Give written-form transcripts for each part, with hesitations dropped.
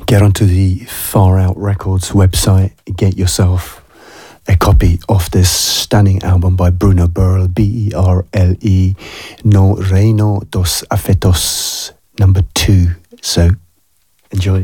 Get onto the Far Out Records website, get yourself a copy of this stunning album by Bruno Burle, Berle, No Reino dos Afetos, number 2. So enjoy.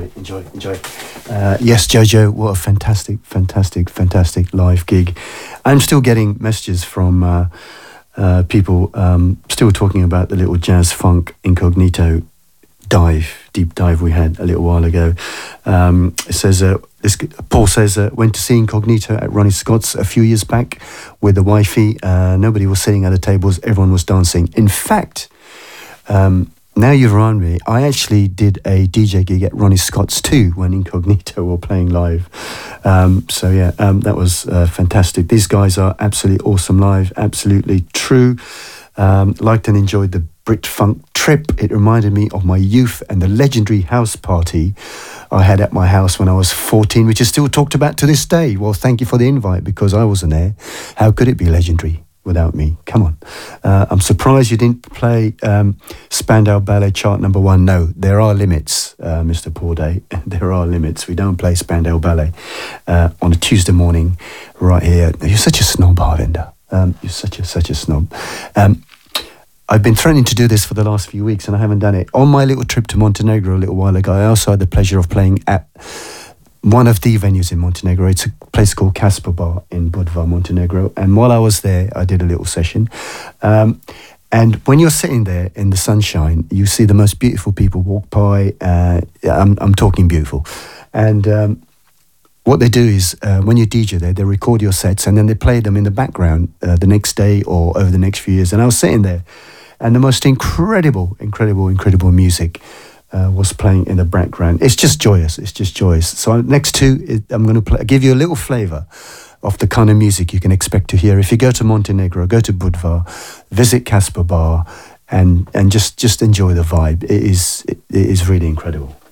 Yes, Jojo, what a fantastic live gig. I'm still getting messages from people still talking about the little jazz funk incognito deep dive we had a little while ago. It says, Paul says, went to see Incognito at Ronnie Scott's a few years back with the wifey. Nobody was sitting at the tables, everyone was dancing. In fact, now you've remind me, I actually did a DJ gig at Ronnie Scott's too when Incognito were playing live. That was fantastic. These guys are absolutely awesome live, absolutely true. Liked and enjoyed the Brit Funk trip. It reminded me of my youth and the legendary house party I had at my house when I was 14, which is still talked about to this day. Well, thank you for the invite because I wasn't there. How could it be legendary without me? Come on. I'm surprised you didn't play Spandau Ballet chart number 1. No, there are limits, Mr. Porday. There are limits. We don't play Spandau Ballet on a Tuesday morning right here. You're such a snob, Harvinder. You're such a snob. I've been threatening to do this for the last few weeks and I haven't done it. On my little trip to Montenegro a little while ago, I also had the pleasure of playing at one of the venues in Montenegro. It's a place called Kasper Bar in Budva, Montenegro. And while I was there, I did a little session. And when you're sitting there in the sunshine, you see the most beautiful people walk by. I'm talking beautiful. And what they do is, when you DJ there, they record your sets and then they play them in the background the next day or over the next few years. And I was sitting there and the most incredible music was playing in the background. It's just joyous. So next to, I'm going to give you a little flavour of the kind of music you can expect to hear. If you go to Montenegro, go to Budva, visit Kasper Bar and just enjoy the vibe. It is really incredible.